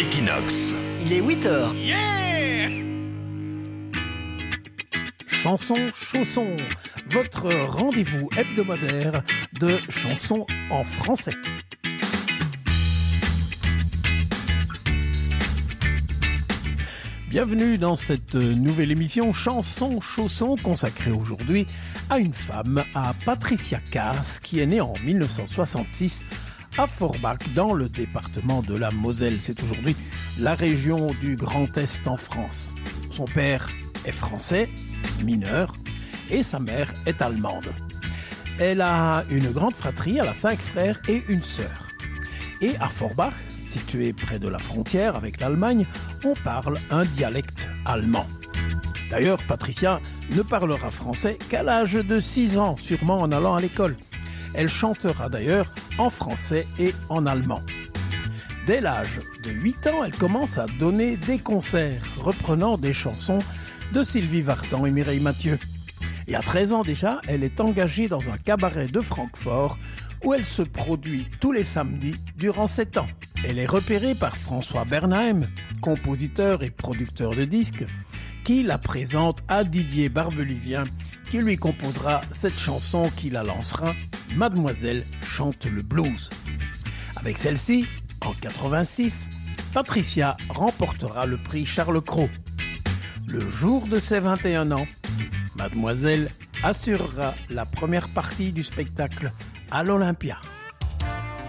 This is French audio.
Equinox. Il est 8h. Yeah! Chanson Chausson, votre rendez-vous hebdomadaire de chansons en français. Bienvenue dans cette nouvelle émission Chanson Chausson consacrée aujourd'hui à une femme, à Patricia Cass, qui est née en 1966 à Forbach dans le département de la Moselle. C'est aujourd'hui la région du Grand Est en France. Son père est français, mineur, et sa mère est allemande. Elle a une grande fratrie, elle a 5 frères et une sœur. Et à Forbach, situé près de la frontière avec l'Allemagne, on parle un dialecte allemand. D'ailleurs, Patricia ne parlera français qu'à l'âge de 6 ans, sûrement en allant à l'école. Elle chantera d'ailleurs en français et en allemand. Dès l'âge de 8 ans, elle commence à donner des concerts, reprenant des chansons de Sylvie Vartan et Mireille Mathieu. Et à 13 ans déjà, elle est engagée dans un cabaret de Francfort où elle se produit tous les samedis durant 7 ans. Elle est repérée par François Bernheim, compositeur et producteur de disques, qui la présente à Didier Barbelivien, qui lui composera cette chanson qui la lancera, Mademoiselle chante le blues. Avec celle-ci, en 86, Patricia remportera le prix Charles Cros. Le jour de ses 21 ans, Mademoiselle assurera la première partie du spectacle à l'Olympia.